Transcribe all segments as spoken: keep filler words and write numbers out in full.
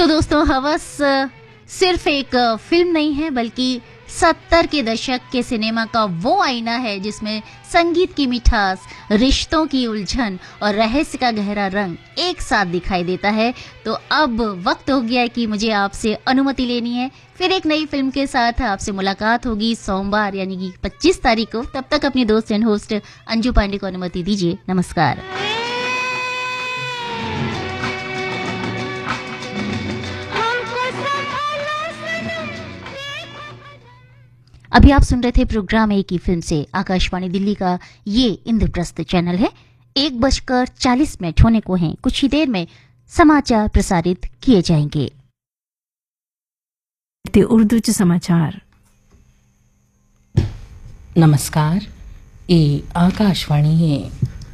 तो दोस्तों, हवस सिर्फ एक फिल्म नहीं है, बल्कि सत्तर के दशक के सिनेमा का वो आईना है जिसमें संगीत की मिठास, रिश्तों की उलझन और रहस्य का गहरा रंग एक साथ दिखाई देता है। तो अब वक्त हो गया है कि मुझे आपसे अनुमति लेनी है। फिर एक नई फिल्म के साथ आपसे मुलाकात होगी सोमवार यानी कि पच्चीस तारीख को। तब तक अपनी दोस्त एंड होस्ट अंजू पांडे को अनुमति दीजिए। नमस्कार। अभी आप सुन रहे थे प्रोग्राम एक ही फिल्म से। आकाशवाणी दिल्ली का ये इंद्रप्रस्थ चैनल है। एक बजकर चालीस मिनट होने को हैं। कुछ ही देर में समाचार प्रसारित किए जाएंगे। उर्दू च समाचार। नमस्कार, ये आकाशवाणी है।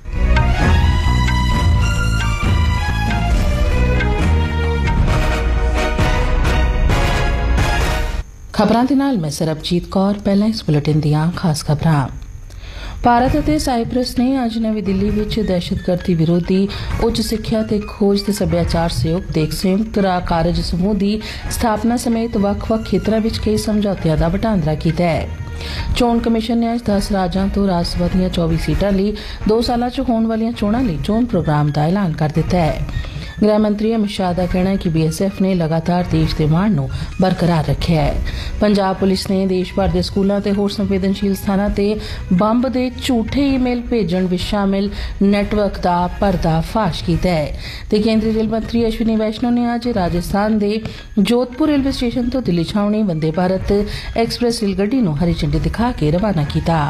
ਖਬਰਾਂ ਦੇ ਨਾਲ ਮੈਂ ਸਰਬਜੀਤ ਕੌਰ। ਪਹਿਲਾਂ ਇਸ ਬੁਲੇਟਿਨ ਦੀਆਂ ਖਾਸ ਖਬਰਾਂ। ਭਾਰਤ ਅਤੇ ਸਾਈਪ੍ਰਸ ਨੇ ਅੱਜ ਨਵੀਂ ਦਿੱਲੀ ਵਿੱਚ ਦਹਿਸ਼ਤਗਰਦੀ ਵਿਰੋਧੀ ਉੱਚ ਸਿੱਖਿਆ ਤੇ ਖੋਜ ਤੇ ਸੱਭਿਆਚਾਰ ਸਹਿਯੋਗ ਦੇ ਸੰਯੁਕਤ ਕਾਰਜ ਸਮੂਹ ਦੀ ਸਥਾਪਨਾ ਸਮੇਤ ਵੱਖ-ਵੱਖ ਖੇਤਰਾਂ ਵਿੱਚ ਕਈ ਸਮਝੌਤਿਆਂ ਦਾ ਵਟਾਂਦਰਾ ਕੀਤਾ ਹੈ। ਚੋਣ ਕਮਿਸ਼ਨ ਨੇ ਅੱਜ ਦਸ ਰਾਜਾਂ ਤੋਂ ਰਾਜ ਸਭਾ ਦੀਆਂ ਚੌਵੀ ਸੀਟਾਂ ਲਈ ਦੋ ਸਾਲਾਂ 'ਚ ਹੋਣ ਵਾਲੀਆਂ ਚੋਣਾਂ ਲਈ ਚੋਣ ਪ੍ਰੋਗਰਾਮ ਦਾ ਐਲਾਨ ਕਰ ਦਿੱਤਾ ਹੈ। गृह मंत्री अमित शाह का कहना है कि बीएसएफ ने लगातार देश के मान नूं बरकरार रखा है। पंजाब पुलिस ने देश भर के स्कूलों ते होर संवेदनशील स्थानों ते बंब के झूठे ईमेल भेजण विच शामिल नैटवर्क का पर्दाफाश किया है। ते केंद्रीय रेल मंत्री अश्विनी वैष्णव ने आज राजस्थान के जोधपुर रेलवे स्टेशन तो दिल्ली छावनी वंदे भारत एक्सप्रैस रेलगड्डी नूं हरी झंडी दिखा के रवाना किया।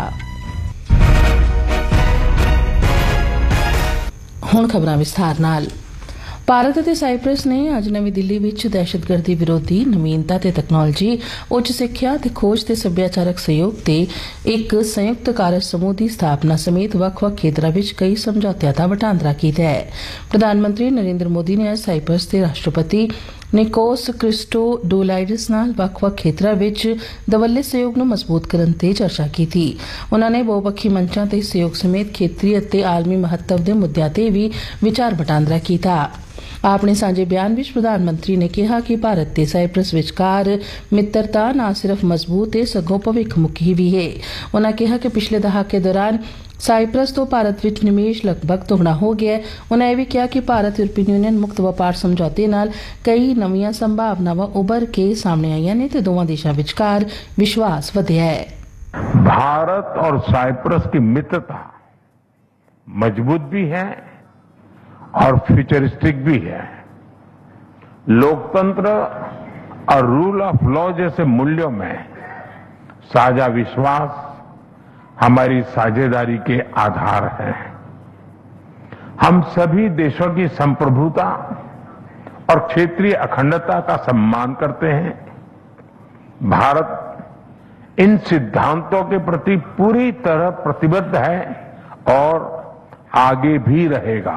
हुण खबरां विस्तार नाल। ਭਾਰਤ ਅਤੇ ਸਾਈਪ੍ਰਸ ਨੇ ਅੱਜ ਨਵੀਂ ਦਿੱਲੀ ਵਿੱਚ ਦਹਿਸ਼ਤਗਰਦੀ ਵਿਰੋਧੀ ਨਵੀਨਤਾ ਤੇ ਤਕਨਾਲੋਜੀ, ਉੱਚ ਸਿੱਖਿਆ ਤੇ ਖੋਜ ਤੇ ਸੱਭਿਆਚਾਰਕ ਸਹਿਯੋਗ ਤੇ ਇੱਕ ਸੰਯੁਕਤ ਕਾਰਜ ਸਮੂਹ ਦੀ ਸਥਾਪਨਾ ਸਮੇਤ ਵੱਖ-ਵੱਖ ਖੇਤਰਾਂ ਵਿੱਚ ਕਈ ਸਮਝੌਤਿਆਂ ਦਾ ਵਟਾਂਦਰਾ ਕੀਤਾ ਹੈ। ਪ੍ਰਧਾਨ ਮੰਤਰੀ ਨਰਿੰਦਰ ਮੋਦੀ ਨੇ ਅੱਜ ਸਾਈਪ੍ਰਸ ਦੇ ਰਾਸ਼ਟਰਪਤੀ ਨਿਕੋਸ ਕ੍ਰਿਸਟੋਡੋਲਾਈਡਸ ਨਾਲ ਵੱਖ-ਵੱਖ ਖੇਤਰਾਂ ਵਿੱਚ ਦਵੱਲੇ ਸਹਿਯੋਗ ਨੂੰ ਮਜ਼ਬੂਤ ਕਰਨ ਤੇ ਚਰਚਾ ਕੀਤੀ। ਉਨ੍ਹਾਂ ਨੇ ਬਹੁਪੱਖੀ ਮੰਚਾਂ ਤੇ ਸਹਿਯੋਗ ਸਮੇਤ ਖੇਤਰੀ ਅਤੇ ਆਲਮੀ ਮਹੱਤਵ ਦੇ ਮੁੱਦਿਆਂ ਤੇ ਵੀ ਵਿਚਾਰ ਵਟਾਂਦਰਾ ਕੀਤਾ। ਆਪਣੇ ਸਾਂਝੇ ਬਿਆਨ ਵਿੱਚ ਪ੍ਰਧਾਨ ਮੰਤਰੀ ਨੇ ਕਿਹਾ ਕਿ ਭਾਰਤ ਤੇ ਸਾਈਪ੍ਰਸ ਵਿਚਕਾਰ ਮਿੱਤਰਤਾ ਨਾ ਸਿਰਫ ਮਜ਼ਬੂਤ ਹੈ ਸਗੋਂ ਭਵਿੱਖਮੁਖੀ ਵੀ ਹੈ। ਉਨ੍ਹਾਂ ਕਿਹਾ ਕਿ ਪਿਛਲੇ ਦਹਾਕੇ ਦੌਰਾਨ ਸਾਈਪ੍ਰਸ ਤੋਂ ਭਾਰਤ ਵਿੱਚ ਨਿਵੇਸ਼ ਲਗਭਗ ਦੁੱਗਣਾ ਹੋ ਗਿਆ ਹੈ। ਉਨ੍ਹਾਂ ਇਹ ਵੀ ਕਿਹਾ ਕਿ ਭਾਰਤ ਯੂਰਪੀਅਨ ਯੂਨੀਅਨ ਮੁਕਤ ਵਪਾਰ ਸਮਝੌਤੇ ਨਾਲ ਕਈ ਨਵੀਆਂ ਸੰਭਾਵਨਾਵਾਂ ਉੱਭਰ ਕੇ ਸਾਹਮਣੇ ਆਈਆਂ ਨੇ ਤੇ ਦੋਵਾਂ ਦੇਸ਼ਾਂ ਵਿਚਕਾਰ ਵਿਸ਼ਵਾਸ ਵਧਿਆ ਹੈ। भारत और साइप्रस की मित्रता मजबूत भी है और फ्यूचरिस्टिक भी है। लोकतंत्र और रूल ऑफ लॉ जैसे मूल्यों में साझा विश्वास हमारी साझेदारी के आधार है। हम सभी देशों की संप्रभुता और क्षेत्रीय अखंडता का सम्मान करते हैं। भारत इन सिद्धांतों के प्रति पूरी तरह प्रतिबद्ध है और आगे भी रहेगा।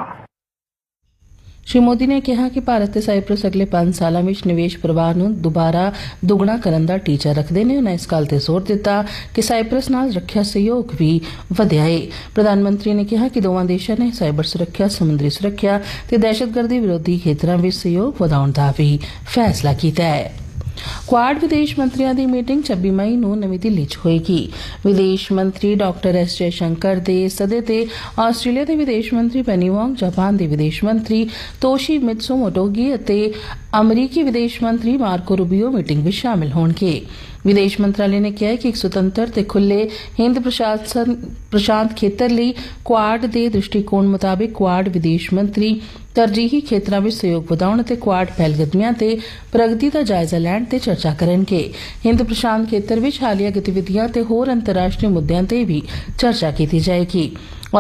श्री मोदी ने कहा कि भारत ते साइप्रस अगले पांच सालों में निवेश प्रवाह ਨੂੰ ਦੁਬਾਰਾ ਦੁੱਗਣਾ ਕਰਨ ਦਾ ਟੀਚਾ ਰੱਖਦੇ ਨੇ। ਉਨ੍ਹਾਂ ਇਸ ਗੱਲ ਤੇ ਜ਼ੋਰ ਦਿੱਤਾ ਕਿ ਸਾਈਪ੍ਰਸ ਨਾਲ ਰੱਖਿਆ ਸਹਿਯੋਗ ਵੀ ਵਧਿਆ ਹੈ। ਪ੍ਰਧਾਨ ਮੰਤਰੀ ਨੇ ਕਿਹਾ ਕਿ ਦੋਵਾਂ ਦੇਸ਼ਾਂ ਨੇ ਸਾਈਬਰ ਸੁਰੱਖਿਆ, ਸਮੁੰਦਰੀ ਸੁਰੱਖਿਆ ਤੇ ਦਹਿਸ਼ਤਗਰਦੀ ਵਿਰੋਧੀ ਖੇਤਰਾਂ ਵਿੱਚ ਸਹਿਯੋਗ ਵਧਾਉਣ ਦਾ ਵੀ ਫੈਸਲਾ ਕੀਤਾ ਹੈ। ਕੁਆਡ ਵਿਦੇਸ਼ ਮੰਤਰੀਆਂ ਦੀ ਮੀਟਿੰਗ ਛੱਬੀ ਮਈ ਨੂੰ ਨਵੀਂ ਦਿੱਲੀ 'ਚ ਹੋਏਗੀ। ਵਿਦੇਸ਼ ਮੰਤਰੀ ਡਾਕਟਰ ਐਸ ਜੈ ਸ਼ੰਕਰ ਦੇ ਸੱਦੇ ਤੇ ਆਸਟ੍ਰੇਲੀਆ ਦੇ ਵਿਦੇਸ਼ ਮੰਤਰੀ ਪੈਨੀ ਵਾਂਗ, ਜਾਪਾਨ ਦੇ ਵਿਦੇਸ਼ ਮੰਤਰੀ ਤੋਸ਼ੀ ਮਿਤਸੂ ਮੋਟੋਗੀ ਅਤੇ ਅਮਰੀਕੀ ਵਿਦੇਸ਼ ਮੰਤਰੀ ਮਾਰਕੋ ਰੂਬੀਓ ਮੀਟਿੰਗ ਵਿੱਚ ਸ਼ਾਮਿਲ ਹੋਣਗੇ। ਵਿਦੇਸ਼ ਮੰਤਰਾਲੇ ਨੇ ਕਿਹਾ ਕਿ ਇੱਕ ਸੁਤੰਤਰ ਤੇ ਖੁੱਲੇ ਹਿੰਦ ਪ੍ਰਸ਼ਾਂਤ ਖੇਤਰ ਲਈ ਕੁਆਡ ਦੇ ਦ੍ਰਿਸ਼ਟੀਕੋਣ ਮੁਤਾਬਿਕ ਕੁਆਡ ਵਿਦੇਸ਼ ਮੰਤਰੀ ਤਰਜੀਹੀ ਖੇਤਰਾਂ ਵਿੱਚ ਸਹਿਯੋਗ ਵਧਾਉਣ ਅਤੇ ਕੁਆਡ ਪਹਿਲਕਦਮੀਆਂ ਤੇ ਪ੍ਰਗਤੀ ਦਾ ਜਾਇਜ਼ਾ ਲੈਣ ਤੇ ਚਰਚਾ ਕਰਨਗੇ। ਹਿੰਦ ਪ੍ਰਸ਼ਾਂਤ ਖੇਤਰ ਵਿੱਚ ਹਾਲੀਆ ਗਤੀਵਿਧੀਆਂ ਤੇ ਹੋਰ ਅੰਤਰਰਾਸ਼ਟਰੀ ਮੁੱਦਿਆਂ ਤੇ ਵੀ ਚਰਚਾ ਕੀਤੀ ਜਾਏਗੀ।